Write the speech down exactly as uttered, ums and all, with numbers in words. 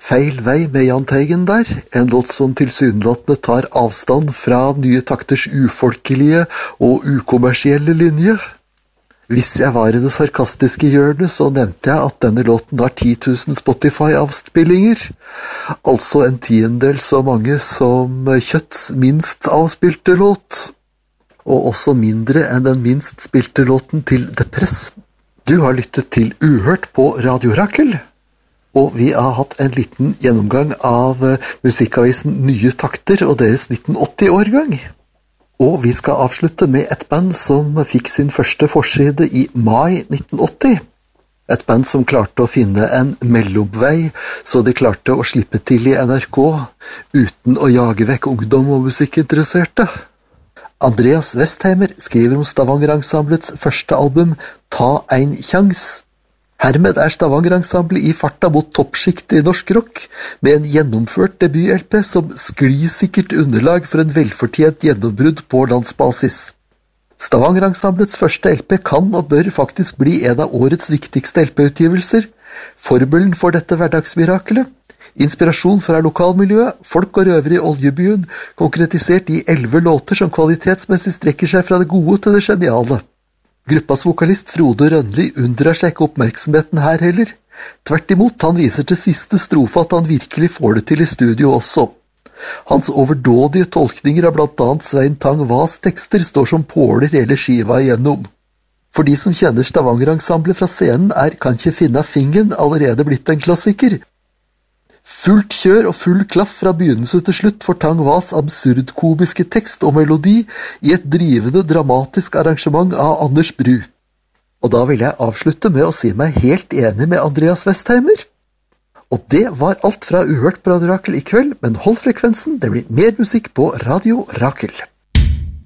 Feil vei med Jahn Teigen der, en låt som tilsynelatende tar avstand fra Nye Takters ufolkelige og ukommersielle linje. Hvis jeg var i det sarkastiske hjørnet, så nevnte jeg at denne låten har ti tusen Spotify-avspillinger, altså en tiendedel så mange som Kjøtts minst avspilte låt, og også mindre enn den minst spilte låten til Depress. Du har lyttet til Uhørt på Radio Rakel, og vi har hatt en liten gjennomgang av musikkavisen Nye Takter og deres nitten åtti-årgang. Og vi skal avslutte med et band som fikk sin første forside i mai nitten åtti. Et band som klarte å finne en mellomvei, så de klarte å slippe til i N R K uten å jage vekk ungdom og musikkinteresserte. Andreas Westheimer skriver om Stavanger-ensemblets første album Ta ein kjans. Hermed er Stavanger-ensemblet i farta mot toppsjiktet i norsk rock, med en gjennomført debut-L P som sklissikkert underlag for en velfortjent gjennombrudd på landsbasis. Stavanger-ensemblets første L P kan og bør faktisk bli en av årets viktigste L P-utgivelser. Formelen for dette hverdagsmirakelet? Inspirasjon fra lokalmiljøet, folk og røvere i oljebyen, konkretisert i elleve låter som kvalitetsmessig strekker seg fra det gode til det geniale. Gruppas vokalist Frode Rønli undrer seg ikke oppmerksomheten her heller. Tvert imot, han viser til siste strofe at han virkelig får det til i studio også. Hans overdådige tolkninger av blant annet Svein Tang Vas tekster står som påler hele skiva igjennom. For de som kjenner Stavanger-ensemblet fra scenen er Kan ikke finne fingen allerede blitt en klassiker. Fullt kjør og full klaff fra begynnelse til slutt for Tang Vas absurd-komiske tekst og melodi i et drivende dramatisk arrangement av Anders Bru. Og da vil jeg avslutte med å si meg helt enig med Andreas Westheimer. Og det var alt fra Uhørt på Radio Rakel i kveld, men hold frekvensen, det blir mer musikk på Radio Rakel.